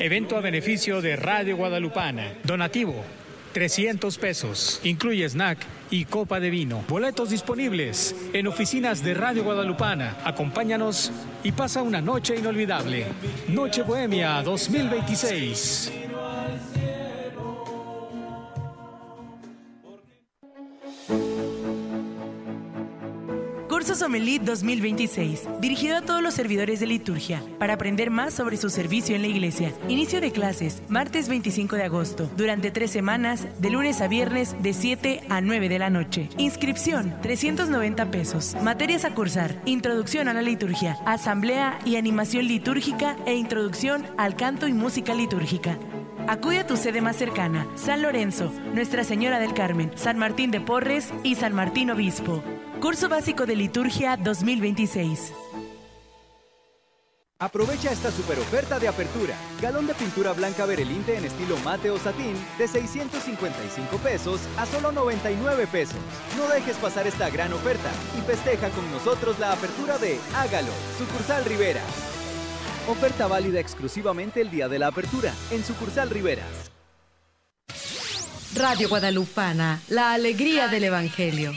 Evento a beneficio de Radio Guadalupana. Donativo, 300 pesos. Incluye snack y copa de vino. Boletos disponibles en oficinas de Radio Guadalupana. Acompáñanos y pasa una noche inolvidable. Noche Bohemia 2026. Curso Sommelier 2026, dirigido a todos los servidores de liturgia, para aprender más sobre su servicio en la iglesia. Inicio de clases, martes 25 de agosto, durante 3 semanas, de lunes a viernes, de 7 a 9 de la noche. Inscripción, 390 pesos. Materias a cursar, introducción a la liturgia, asamblea y animación litúrgica e introducción al canto y música litúrgica. Acude a tu sede más cercana, San Lorenzo, Nuestra Señora del Carmen, San Martín de Porres y San Martín Obispo. Curso básico de liturgia 2026. Aprovecha esta super oferta de apertura. Galón de pintura blanca Berelinte en estilo mate o satín de 655 pesos a solo 99 pesos. No dejes pasar esta gran oferta y festeja con nosotros la apertura de Hágalo, sucursal Rivera. Oferta válida exclusivamente el día de la apertura en sucursal Rivera. Radio Guadalupana, la alegría del Evangelio.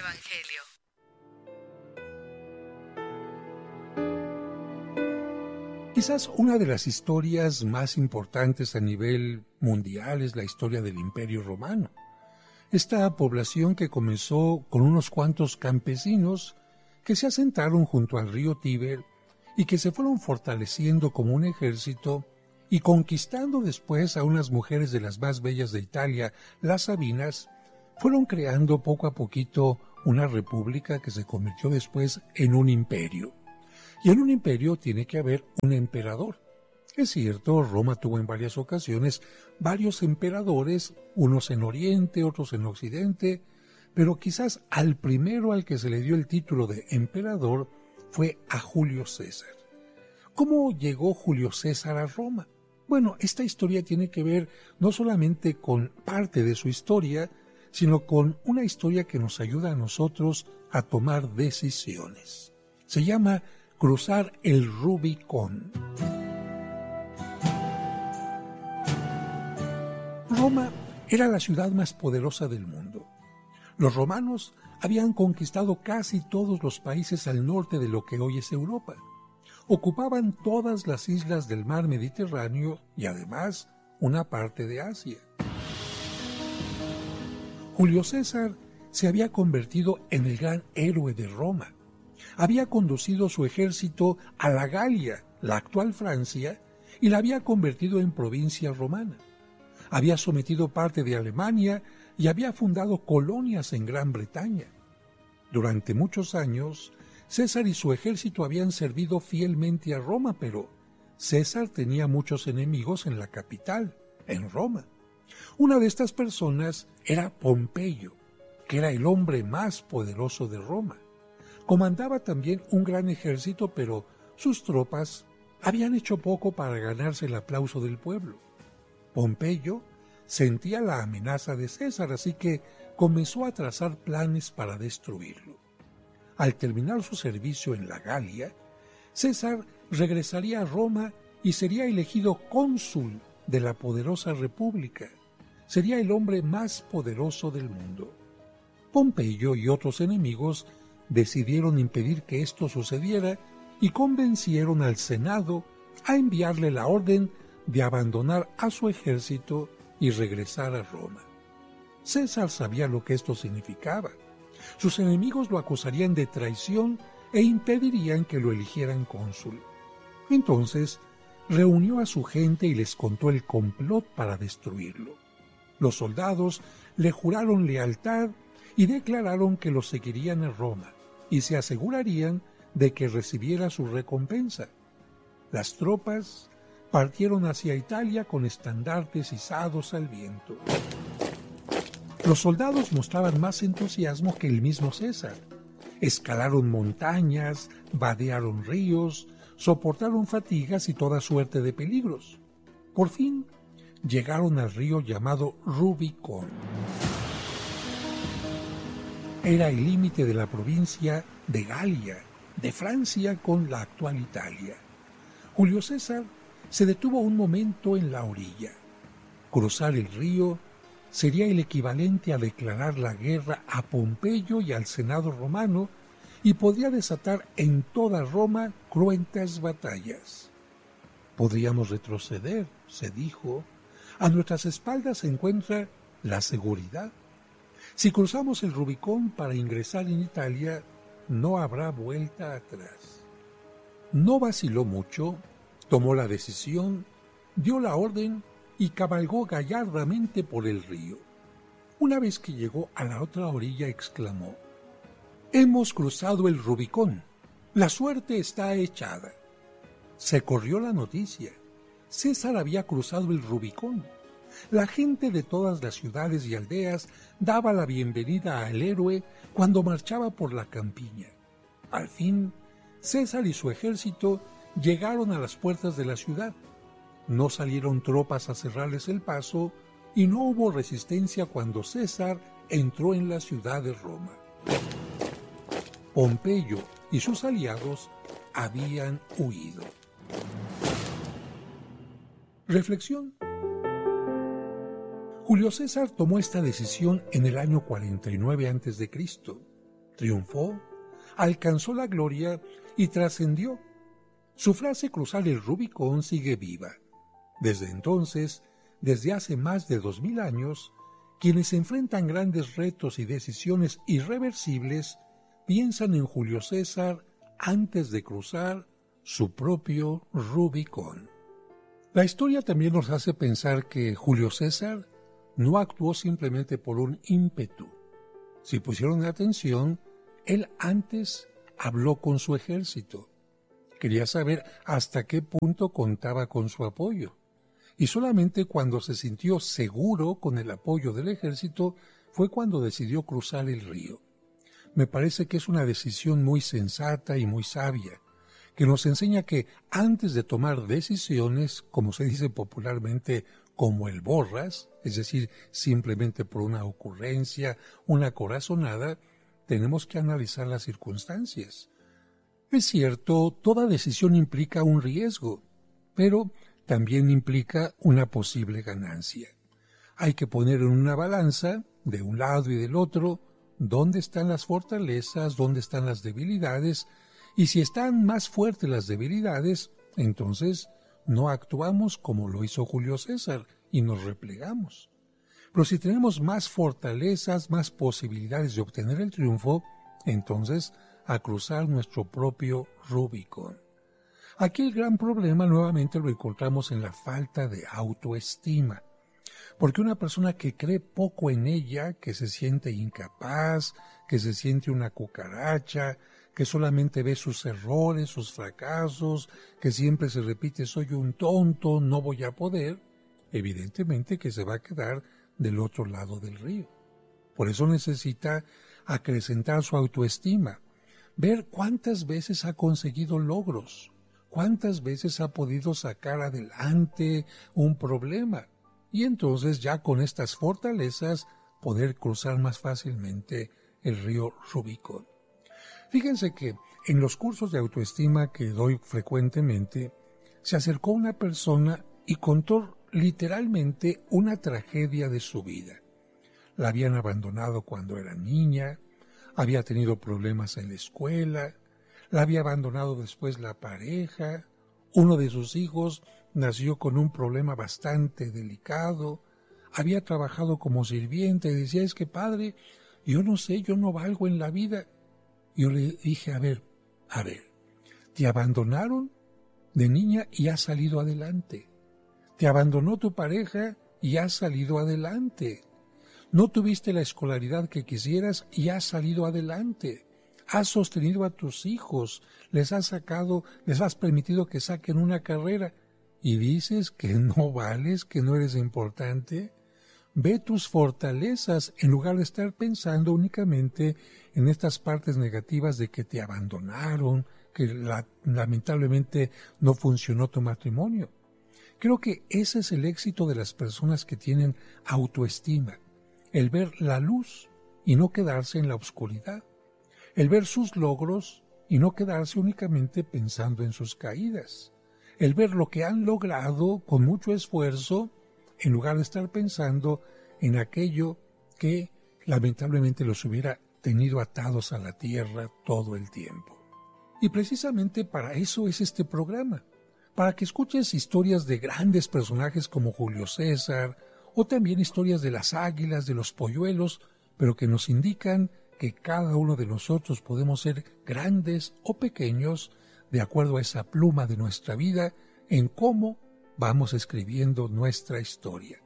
Quizás una de las historias más importantes a nivel mundial es la historia del Imperio Romano. Esta población que comenzó con unos cuantos campesinos que se asentaron junto al río Tíber y que se fueron fortaleciendo como un ejército y conquistando después a unas mujeres de las más bellas de Italia, las Sabinas, fueron creando poco a poquito una república que se convirtió después en un imperio. Y en un imperio tiene que haber un emperador. Es cierto, Roma tuvo en varias ocasiones varios emperadores, unos en Oriente, otros en Occidente, pero quizás al primero al que se le dio el título de emperador fue a Julio César. ¿Cómo llegó Julio César a Roma? Bueno, esta historia tiene que ver no solamente con parte de su historia, sino con una historia que nos ayuda a nosotros a tomar decisiones. Se llama cruzar el Rubicón. Roma era la ciudad más poderosa del mundo. Los romanos habían conquistado casi todos los países al norte de lo que hoy es Europa. Ocupaban todas las islas del mar Mediterráneo y además una parte de Asia. Julio César se había convertido en el gran héroe de Roma. Había conducido su ejército a la Galia, la actual Francia, y la había convertido en provincia romana. Había sometido parte de Alemania y había fundado colonias en Gran Bretaña. Durante muchos años, César y su ejército habían servido fielmente a Roma, pero César tenía muchos enemigos en la capital, en Roma. Una de estas personas era Pompeyo, que era el hombre más poderoso de Roma. Comandaba también un gran ejército, pero sus tropas habían hecho poco para ganarse el aplauso del pueblo. Pompeyo sentía la amenaza de César, así que comenzó a trazar planes para destruirlo. Al terminar su servicio en la Galia, César regresaría a Roma y sería elegido cónsul de la poderosa república. Sería el hombre más poderoso del mundo. Pompeyo y otros enemigos decidieron impedir que esto sucediera y convencieron al Senado a enviarle la orden de abandonar a su ejército y regresar a Roma. César sabía lo que esto significaba. Sus enemigos lo acusarían de traición e impedirían que lo eligieran cónsul. Entonces, reunió a su gente y les contó el complot para destruirlo. Los soldados le juraron lealtad y declararon que lo seguirían a Roma y se asegurarían de que recibiera su recompensa. Las tropas partieron hacia Italia con estandartes izados al viento. Los soldados mostraban más entusiasmo que el mismo César. Escalaron montañas, vadearon ríos, soportaron fatigas y toda suerte de peligros. Por fin, llegaron al río llamado Rubicón. Era el límite de la provincia de Galia, de Francia con la actual Italia. Julio César se detuvo un momento en la orilla. Cruzar el río sería el equivalente a declarar la guerra a Pompeyo y al Senado romano y podría desatar en toda Roma cruentas batallas. Podríamos retroceder, se dijo. A nuestras espaldas se encuentra la seguridad. Si cruzamos el Rubicón para ingresar en Italia, no habrá vuelta atrás. No vaciló mucho, tomó la decisión, dio la orden y cabalgó gallardamente por el río. Una vez que llegó a la otra orilla, exclamó: «Hemos cruzado el Rubicón. La suerte está echada». Se corrió la noticia. César había cruzado el Rubicón. La gente de todas las ciudades y aldeas daba la bienvenida al héroe cuando marchaba por la campiña. Al fin, César y su ejército llegaron a las puertas de la ciudad. No salieron tropas a cerrarles el paso y no hubo resistencia cuando César entró en la ciudad de Roma. Pompeyo y sus aliados habían huido. Reflexión. Julio César tomó esta decisión en el año 49 a.C. Triunfó, alcanzó la gloria y trascendió. Su frase cruzar el Rubicón sigue viva. Desde entonces, desde hace más de 2000 años, quienes enfrentan grandes retos y decisiones irreversibles piensan en Julio César antes de cruzar su propio Rubicón. La historia también nos hace pensar que Julio César no actuó simplemente por un ímpetu. Si pusieron atención, él antes habló con su ejército. Quería saber hasta qué punto contaba con su apoyo. Y solamente cuando se sintió seguro con el apoyo del ejército fue cuando decidió cruzar el río. Me parece que es una decisión muy sensata y muy sabia, que nos enseña que antes de tomar decisiones, como se dice popularmente, como el borras, es decir, simplemente por una ocurrencia, una corazonada, tenemos que analizar las circunstancias. Es cierto, toda decisión implica un riesgo, pero también implica una posible ganancia. Hay que poner en una balanza, de un lado y del otro, dónde están las fortalezas, dónde están las debilidades, y si están más fuertes las debilidades, entonces no actuamos como lo hizo Julio César y nos replegamos. Pero si tenemos más fortalezas, más posibilidades de obtener el triunfo, entonces a cruzar nuestro propio Rubicón. Aquí el gran problema nuevamente lo encontramos en la falta de autoestima, porque una persona que cree poco en ella, que se siente incapaz, que se siente una cucaracha, que solamente ve sus errores, sus fracasos, que siempre se repite soy un tonto, no voy a poder, evidentemente que se va a quedar del otro lado del río. Por eso necesita acrecentar su autoestima, ver cuántas veces ha conseguido logros, cuántas veces ha podido sacar adelante un problema, y entonces ya con estas fortalezas poder cruzar más fácilmente el río Rubicón. Fíjense que en los cursos de autoestima que doy frecuentemente, se acercó una persona y contó literalmente una tragedia de su vida. La habían abandonado cuando era niña, había tenido problemas en la escuela, la había abandonado después la pareja, uno de sus hijos nació con un problema bastante delicado, había trabajado como sirviente y decía, es que padre, yo no sé, yo no valgo en la vida. Yo le dije, a ver, te abandonaron de niña y has salido adelante. Te abandonó tu pareja y has salido adelante. No tuviste la escolaridad que quisieras y has salido adelante. Has sostenido a tus hijos, les has permitido que saquen una carrera y dices que no vales, que no eres importante. Ve tus fortalezas en lugar de estar pensando únicamente en estas partes negativas de que te abandonaron, que lamentablemente no funcionó tu matrimonio. Creo que ese es el éxito de las personas que tienen autoestima, el ver la luz y no quedarse en la oscuridad, el ver sus logros y no quedarse únicamente pensando en sus caídas, el ver lo que han logrado con mucho esfuerzo, en lugar de estar pensando en aquello que lamentablemente los hubiera tenido atados a la tierra todo el tiempo. Y precisamente para eso es este programa, para que escuches historias de grandes personajes como Julio César, o también historias de las águilas, de los polluelos, pero que nos indican que cada uno de nosotros podemos ser grandes o pequeños de acuerdo a esa pluma de nuestra vida en cómo vamos escribiendo nuestra historia.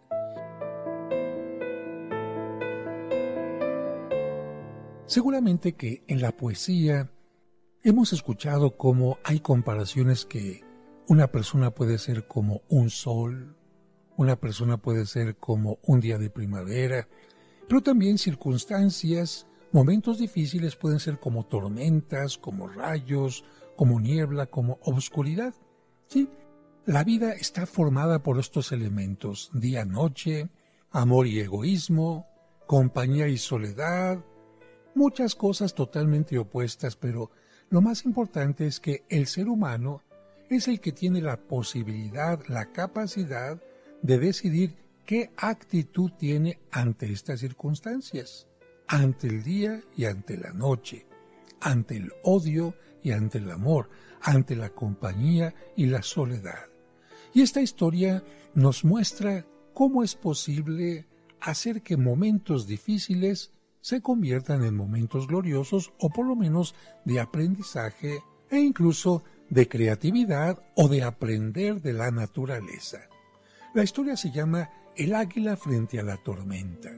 Seguramente que en la poesía hemos escuchado cómo hay comparaciones que una persona puede ser como un sol, una persona puede ser como un día de primavera, pero también circunstancias, momentos difíciles pueden ser como tormentas, como rayos, como niebla, como obscuridad. Sí, la vida está formada por estos elementos: día-noche, amor y egoísmo, compañía y soledad, muchas cosas totalmente opuestas, pero lo más importante es que el ser humano es el que tiene la posibilidad, la capacidad de decidir qué actitud tiene ante estas circunstancias, ante el día y ante la noche, ante el odio y ante el amor, ante la compañía y la soledad. Y esta historia nos muestra cómo es posible hacer que momentos difíciles se conviertan en momentos gloriosos, o por lo menos de aprendizaje e incluso de creatividad o de aprender de la naturaleza. La historia se llama El águila frente a la tormenta.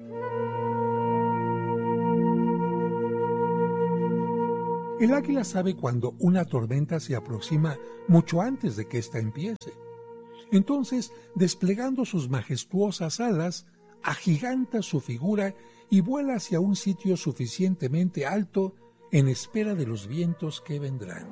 El águila sabe cuando una tormenta se aproxima mucho antes de que ésta empiece. Entonces, desplegando sus majestuosas alas, agiganta su figura y vuela hacia un sitio suficientemente alto en espera de los vientos que vendrán.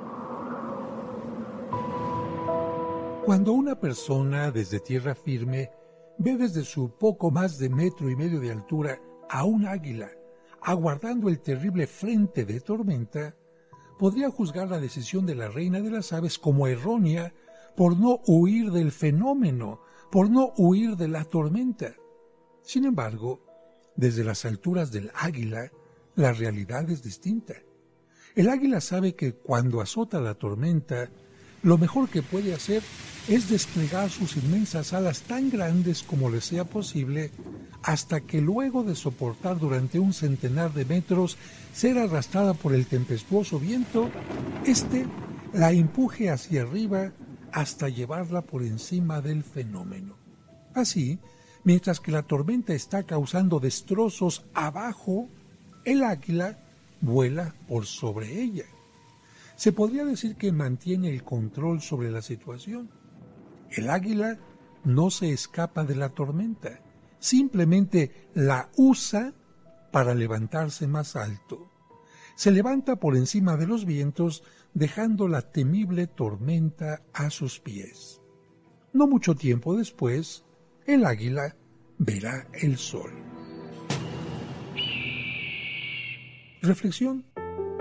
Cuando una persona desde tierra firme ve desde su poco más de 1,5 metros de altura a un águila aguardando el terrible frente de tormenta, podría juzgar la decisión de la reina de las aves como errónea por no huir del fenómeno, por no huir de la tormenta. Sin embargo, desde las alturas del águila, la realidad es distinta. El águila sabe que cuando azota la tormenta, lo mejor que puede hacer es desplegar sus inmensas alas tan grandes como le sea posible, hasta que luego de soportar durante 100 de metros ser arrastrada por el tempestuoso viento, la empuje hacia arriba hasta llevarla por encima del fenómeno. Así, mientras que la tormenta está causando destrozos abajo, el águila vuela por sobre ella. Se podría decir que mantiene el control sobre la situación. El águila no se escapa de la tormenta, simplemente la usa para levantarse más alto. Se levanta por encima de los vientos, dejando la temible tormenta a sus pies. No mucho tiempo después, el águila verá el sol. Reflexión.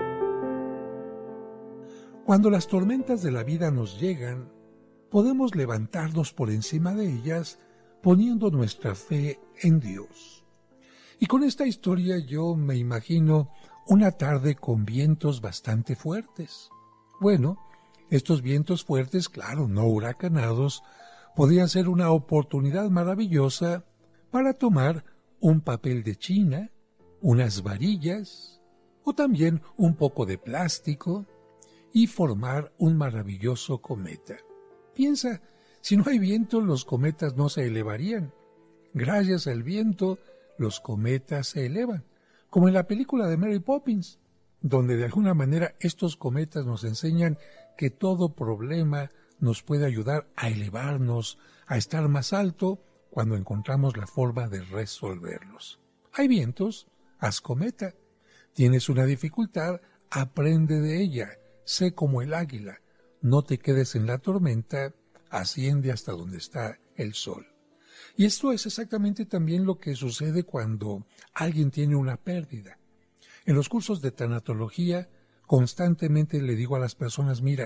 Cuando las tormentas de la vida nos llegan, podemos levantarnos por encima de ellas poniendo nuestra fe en Dios. Y con esta historia yo me imagino una tarde con vientos bastante fuertes. Bueno, estos vientos fuertes, claro, no huracanados, podrían ser una oportunidad maravillosa para tomar un papel de china, unas varillas o también un poco de plástico y formar un maravilloso cometa. Piensa, si no hay viento, los cometas no se elevarían. Gracias al viento, los cometas se elevan, como en la película de Mary Poppins, donde de alguna manera estos cometas nos enseñan que todo problema nos puede ayudar a elevarnos, a estar más alto cuando encontramos la forma de resolverlos. Hay vientos, haz cometa. Tienes una dificultad, aprende de ella. Sé como el águila, no te quedes en la tormenta, asciende hasta donde está el sol. Y esto es exactamente también lo que sucede cuando alguien tiene una pérdida. En los cursos de tanatología, constantemente le digo a las personas, mira,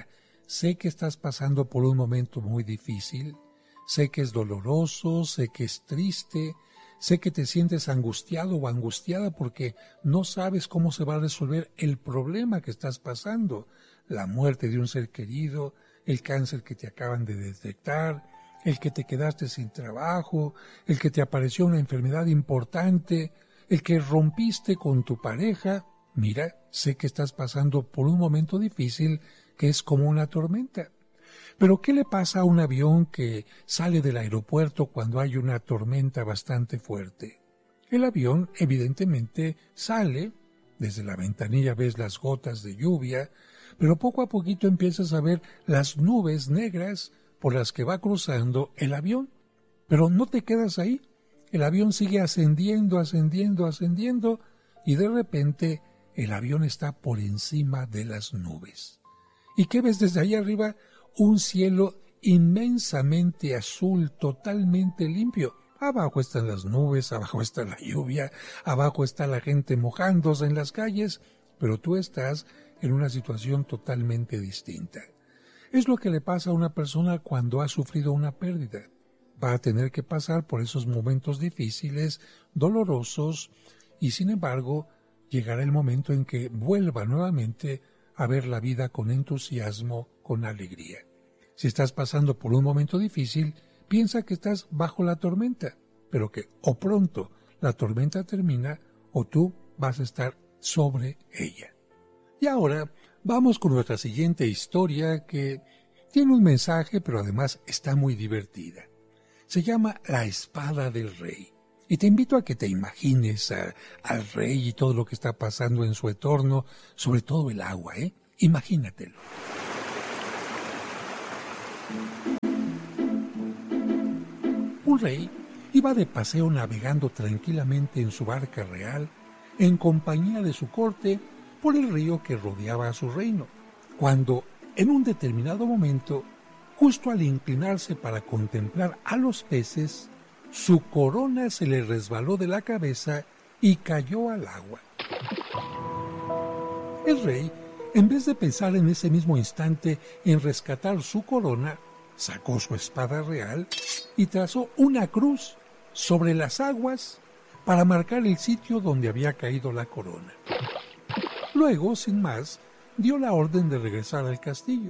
sé que estás pasando por un momento muy difícil, sé que es doloroso, sé que es triste, sé que te sientes angustiado o angustiada porque no sabes cómo se va a resolver el problema que estás pasando, la muerte de un ser querido, el cáncer que te acaban de detectar, el que te quedaste sin trabajo, el que te apareció una enfermedad importante, el que rompiste con tu pareja. Mira, sé que estás pasando por un momento difícil que es como una tormenta. Pero ¿qué le pasa a un avión que sale del aeropuerto cuando hay una tormenta bastante fuerte? El avión evidentemente sale, desde la ventanilla ves las gotas de lluvia, pero poco a poquito empiezas a ver las nubes negras por las que va cruzando el avión. Pero no te quedas ahí. El avión sigue ascendiendo, ascendiendo, ascendiendo, y de repente el avión está por encima de las nubes. ¿Y qué ves desde ahí arriba? Un cielo inmensamente azul, totalmente limpio. Abajo están las nubes, abajo está la lluvia, abajo está la gente mojándose en las calles, pero tú estás en una situación totalmente distinta. Es lo que le pasa a una persona cuando ha sufrido una pérdida. Va a tener que pasar por esos momentos difíciles, dolorosos, y sin embargo, llegará el momento en que vuelva nuevamente a ver la vida con entusiasmo, con alegría. Si estás pasando por un momento difícil, piensa que estás bajo la tormenta, pero que o pronto la tormenta termina o tú vas a estar sobre ella. Y ahora vamos con nuestra siguiente historia que tiene un mensaje, pero además está muy divertida. Se llama La espada del rey. Y te invito a que te imagines al rey y todo lo que está pasando en su entorno, sobre todo el agua, Imagínatelo. Un rey iba de paseo navegando tranquilamente en su barca real, en compañía de su corte, por el río que rodeaba a su reino, cuando, en un determinado momento, justo al inclinarse para contemplar a los peces, su corona se le resbaló de la cabeza y cayó al agua. El rey, en vez de pensar en ese mismo instante en rescatar su corona, sacó su espada real y trazó una cruz sobre las aguas para marcar el sitio donde había caído la corona. Luego, sin más, dio la orden de regresar al castillo.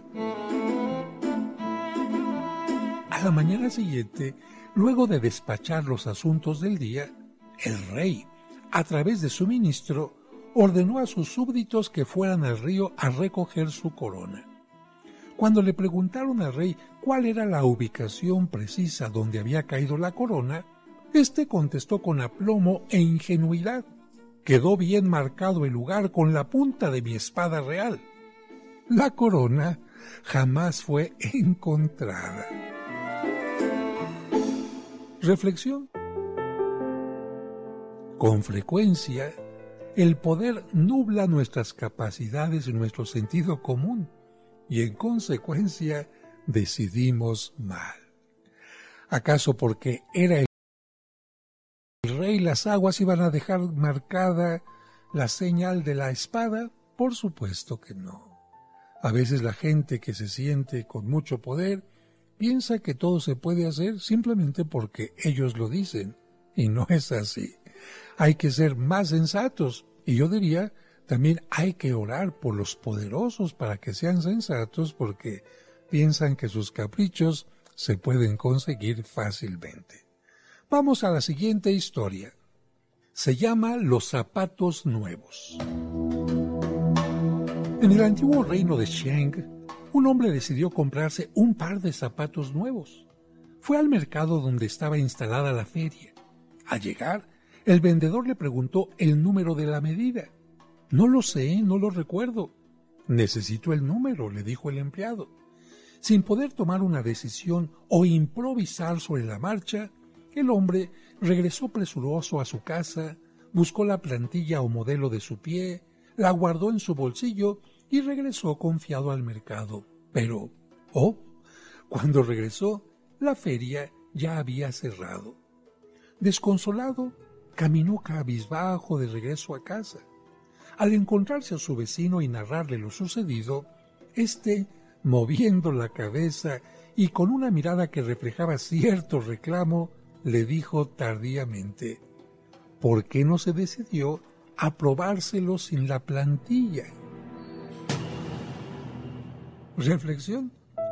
A la mañana siguiente, luego de despachar los asuntos del día, el rey, a través de su ministro, ordenó a sus súbditos que fueran al río a recoger su corona. Cuando le preguntaron al rey cuál era la ubicación precisa donde había caído la corona, éste contestó con aplomo e ingenuidad: «Quedó bien marcado el lugar con la punta de mi espada real». La corona jamás fue encontrada. Reflexión. Con frecuencia, el poder nubla nuestras capacidades y nuestro sentido común, y en consecuencia decidimos mal. ¿Acaso porque era el rey las aguas iban a dejar marcada la señal de la espada? Por supuesto que no. A veces la gente que se siente con mucho poder piensa que todo se puede hacer simplemente porque ellos lo dicen, y no es así. Hay que ser más sensatos, y yo diría, también hay que orar por los poderosos para que sean sensatos, porque piensan que sus caprichos se pueden conseguir fácilmente. Vamos a la siguiente historia. Se llama Los zapatos nuevos. En el antiguo reino de Sheng, un hombre decidió comprarse un par de zapatos nuevos. Fue al mercado donde estaba instalada la feria. Al llegar, el vendedor le preguntó el número de la medida. «No lo sé, no lo recuerdo». «Necesito el número», le dijo el empleado. Sin poder tomar una decisión o improvisar sobre la marcha, el hombre regresó presuroso a su casa, buscó la plantilla o modelo de su pie, la guardó en su bolsillo y regresó confiado al mercado. Pero, cuando regresó, la feria ya había cerrado. Desconsolado, caminó cabizbajo de regreso a casa. Al encontrarse a su vecino y narrarle lo sucedido, éste moviendo la cabeza y con una mirada que reflejaba cierto reclamo, le dijo tardíamente: ¿por qué no se decidió a probárselo sin la plantilla? Reflexión.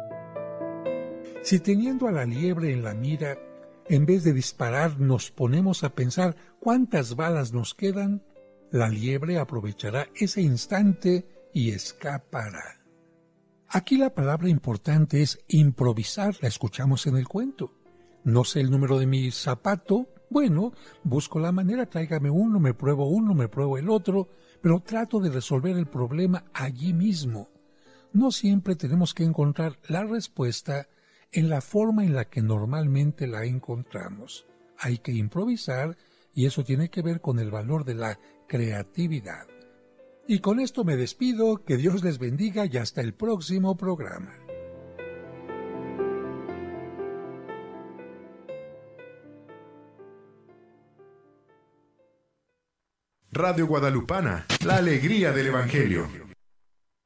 Si teniendo a la liebre en la mira, en vez de disparar nos ponemos a pensar cuántas balas nos quedan, la liebre aprovechará ese instante y escapará. Aquí la palabra importante es improvisar, la escuchamos en el cuento. No sé el número de mi zapato, bueno, busco la manera, tráigame uno, me pruebo el otro, pero trato de resolver el problema allí mismo. No siempre tenemos que encontrar la respuesta en la forma en la que normalmente la encontramos. Hay que improvisar y eso tiene que ver con el valor de la creatividad. Y con esto me despido, que Dios les bendiga y hasta el próximo programa. Radio Guadalupana, la alegría del Evangelio.